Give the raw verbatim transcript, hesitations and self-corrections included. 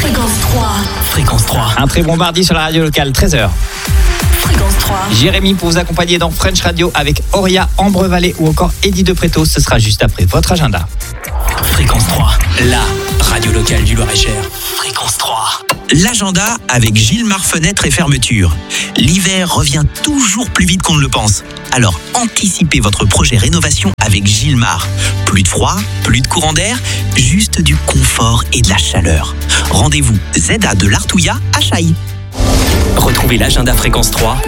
Fréquence trois. Fréquence trois. Un très bon mardi sur la radio locale, treize heures. Fréquence trois. Jérémy pour vous accompagner dans French Radio avec Auria, Ambre Vallée ou encore Eddie de Préto. Ce sera juste après votre agenda. Fréquence trois, la radio locale du Loir-et-Cher. Fréquence trois. L'agenda avec Gilmar Fenêtre et Fermeture. L'hiver revient toujours plus vite qu'on ne le pense. Alors anticipez votre projet rénovation avec Gilmar. Plus de froid, plus de courant d'air, juste du confort et de la chaleur. Rendez-vous Z A de l'Artouillat à Chailly. Retrouvez l'agenda Fréquence trois